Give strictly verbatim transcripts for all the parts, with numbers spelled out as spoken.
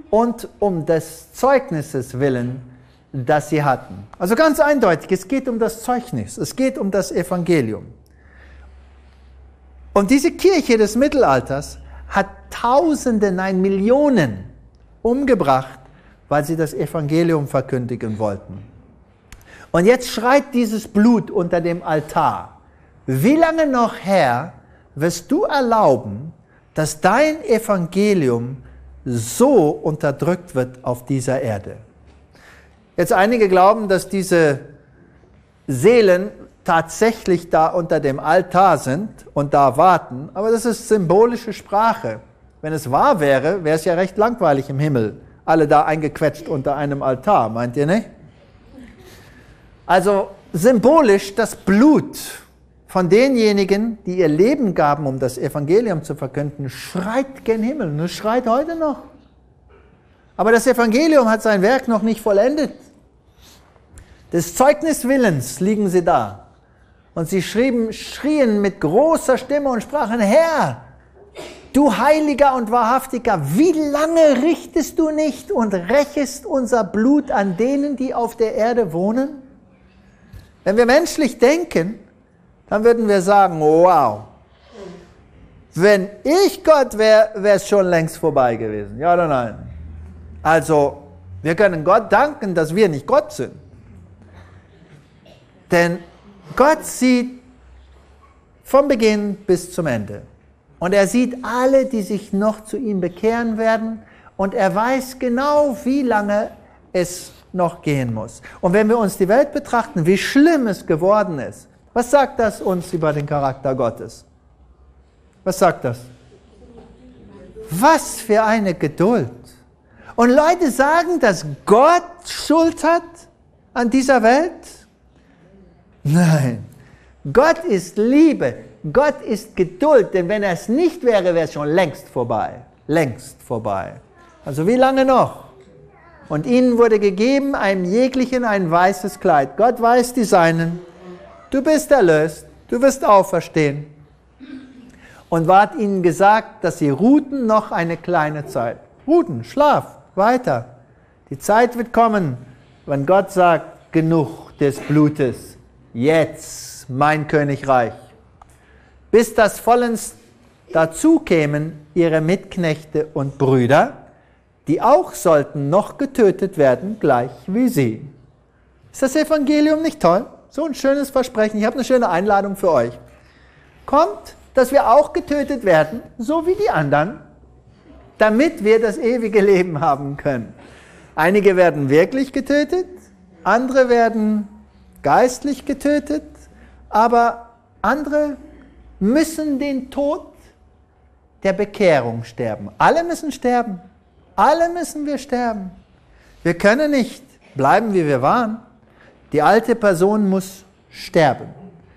und um des Zeugnisses willen, das sie hatten. Also ganz eindeutig, es geht um das Zeugnis, es geht um das Evangelium. Und diese Kirche des Mittelalters hat Tausende, nein Millionen umgebracht, weil sie das Evangelium verkündigen wollten. Und jetzt schreit dieses Blut unter dem Altar: Wie lange noch, Herr, wirst du erlauben, dass dein Evangelium so unterdrückt wird auf dieser Erde? Jetzt einige glauben, dass diese Seelen tatsächlich da unter dem Altar sind und da warten, aber das ist symbolische Sprache. Wenn es wahr wäre, wäre es ja recht langweilig im Himmel, alle da eingequetscht unter einem Altar, meint ihr nicht? Also symbolisch das Blut von denjenigen, die ihr Leben gaben, um das Evangelium zu verkünden, schreit gen Himmel und es schreit heute noch. Aber das Evangelium hat sein Werk noch nicht vollendet. Des Zeugniswillens liegen sie da. Und sie schrieben, schrien mit großer Stimme und sprachen: Herr, du Heiliger und Wahrhaftiger, wie lange richtest du nicht und rächest unser Blut an denen, die auf der Erde wohnen? Wenn wir menschlich denken, dann würden wir sagen: Wow, wenn ich Gott wäre, wäre es schon längst vorbei gewesen. Ja oder nein? Also, wir können Gott danken, dass wir nicht Gott sind. Denn Gott sieht vom Beginn bis zum Ende. Und er sieht alle, die sich noch zu ihm bekehren werden. Und er weiß genau, wie lange es noch gehen muss. Und wenn wir uns die Welt betrachten, wie schlimm es geworden ist, was sagt das uns über den Charakter Gottes? Was sagt das? Was für eine Geduld. Und Leute sagen, dass Gott Schuld hat an dieser Welt? Nein. Gott ist Liebe. Gott ist Geduld. Denn wenn er es nicht wäre, wäre es schon längst vorbei. Längst vorbei. Also wie lange noch? Und ihnen wurde gegeben, einem jeglichen ein weißes Kleid. Gott weiß die Seinen. Du bist erlöst. Du wirst auferstehen. Und ward ihnen gesagt, dass sie ruhten noch eine kleine Zeit. Ruhten, Schlaf, weiter. Die Zeit wird kommen, wenn Gott sagt: Genug des Blutes. Jetzt mein Königreich. Bis das vollends dazu kämen ihre Mitknechte und Brüder, die auch sollten noch getötet werden, gleich wie sie. Ist das Evangelium nicht toll? So ein schönes Versprechen. Ich habe eine schöne Einladung für euch. Kommt, dass wir auch getötet werden, so wie die anderen, damit wir das ewige Leben haben können. Einige werden wirklich getötet, andere werden geistlich getötet, aber andere müssen den Tod der Bekehrung sterben. Alle müssen sterben. Alle müssen wir sterben. Wir können nicht bleiben, wie wir waren. Die alte Person muss sterben.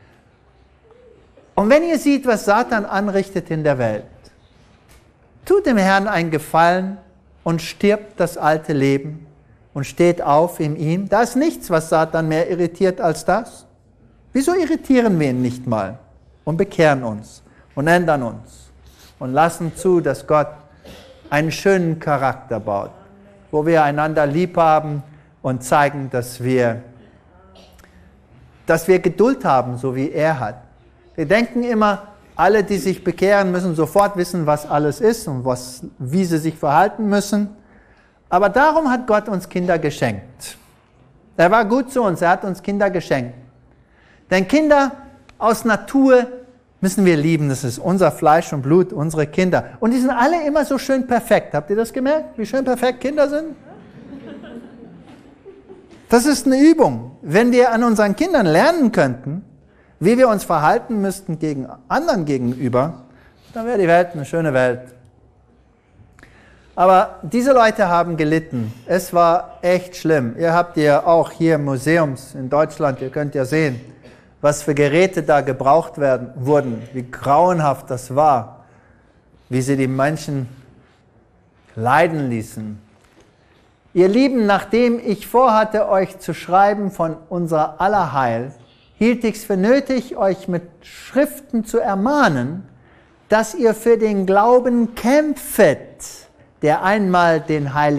Und wenn ihr seht, was Satan anrichtet in der Welt, tut dem Herrn einen Gefallen und stirbt das alte Leben und steht auf in ihm. Da ist nichts, was Satan mehr irritiert als das. Wieso irritieren wir ihn nicht mal und bekehren uns und ändern uns und lassen zu, dass Gott einen schönen Charakter baut, wo wir einander lieb haben und zeigen, dass wir, dass wir Geduld haben, so wie er hat. Wir denken immer, alle, die sich bekehren, müssen sofort wissen, was alles ist und was, wie sie sich verhalten müssen. Aber darum hat Gott uns Kinder geschenkt. Er war gut zu uns, er hat uns Kinder geschenkt. Denn Kinder aus Natur müssen wir lieben, das ist unser Fleisch und Blut, unsere Kinder. Und die sind alle immer so schön perfekt. Habt ihr das gemerkt, wie schön perfekt Kinder sind? Das ist eine Übung. Wenn wir an unseren Kindern lernen könnten, wie wir uns verhalten müssten gegen anderen gegenüber, dann wäre die Welt eine schöne Welt. Aber diese Leute haben gelitten. Es war echt schlimm. Ihr habt ja auch hier Museums in Deutschland, ihr könnt ja sehen, was für Geräte da gebraucht werden, wurden, wie grauenhaft das war, wie sie die Menschen leiden ließen. Ihr Lieben, nachdem ich vorhatte, euch zu schreiben von unser aller Heil, hielt ich es für nötig, euch mit Schriften zu ermahnen, dass ihr für den Glauben kämpfet, der einmal den Heiligen